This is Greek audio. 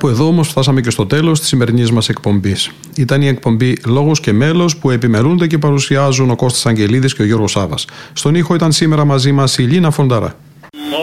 Κάπου εδώ όμως φτάσαμε και στο τέλος της σημερινής μας εκπομπής. Ήταν η εκπομπή Λόγος και Μέλος που επιμελούνται και παρουσιάζουν ο Κώστας Αγγελίδης και ο Γιώργος Σάβας. Στον ήχο ήταν σήμερα μαζί μας η Λίνα Φονταρά.